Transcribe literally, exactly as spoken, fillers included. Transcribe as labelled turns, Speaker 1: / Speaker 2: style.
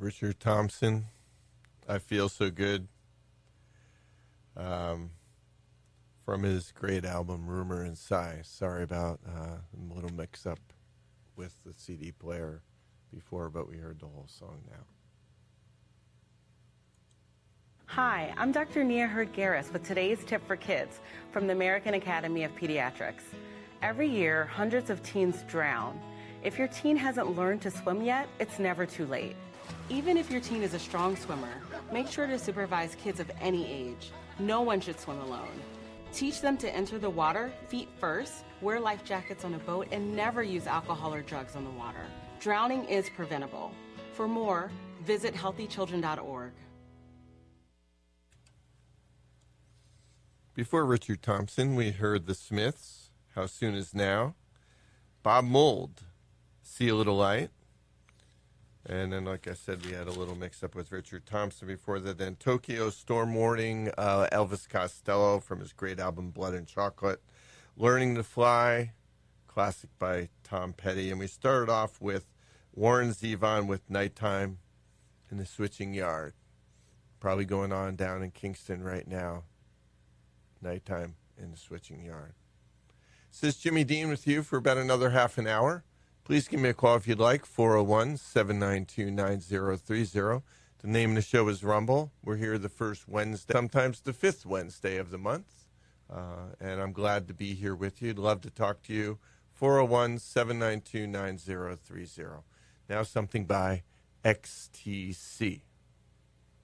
Speaker 1: Richard Thompson, I Feel So Good, um, from his great album, Rumor and Sigh. Sorry about uh, a little mix-up with the C D player before, but we heard the whole song now.
Speaker 2: Hi, I'm Doctor Nia Hurd-Garris with today's tip for kids from the American Academy of Pediatrics. Every year, hundreds of teens drown. If your teen hasn't learned to swim yet, it's never too late. Even if your teen is a strong swimmer, make sure to supervise kids of any age. No one should swim alone. Teach them to enter the water feet first, wear life jackets on a boat, and never use alcohol or drugs on the water. Drowning is preventable. For more, visit healthy children dot org.
Speaker 1: Before Richard Thompson, we heard the Smiths, How Soon Is Now, Bob Mould, See a Little Light, and then, like I said, we had a little mix-up with Richard Thompson before that. Then Tokyo Storm Warning, uh, Elvis Costello from his great album Blood and Chocolate, Learning to Fly, classic by Tom Petty. And we started off with Warren Zevon with Nighttime in the Switching Yard. Probably going on down in Kingston right now. Nighttime in the Switching Yard. This is Jimmy Dean with you for about another half an hour. Please give me a call if you'd like, four oh one, seven nine two, nine oh three oh. The name of the show is Rumble. We're here the first Wednesday, sometimes the fifth Wednesday of the month. Uh, and I'm glad to be here with you. I'd love to talk to you, four oh one, seven nine two, nine oh three oh. Now something by X T C.